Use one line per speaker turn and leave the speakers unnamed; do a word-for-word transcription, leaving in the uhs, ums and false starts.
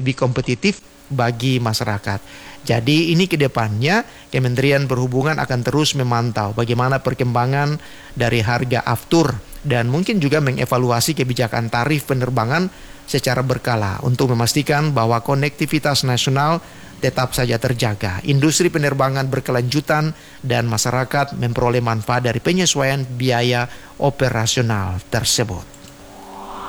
lebih kompetitif bagi masyarakat. Jadi ini ke depannya Kementerian Perhubungan akan terus memantau bagaimana perkembangan dari harga aftur dan mungkin juga mengevaluasi kebijakan tarif penerbangan secara berkala untuk memastikan bahwa konektivitas nasional tetap saja terjaga, industri penerbangan berkelanjutan dan masyarakat memperoleh manfaat dari penyesuaian biaya operasional tersebut.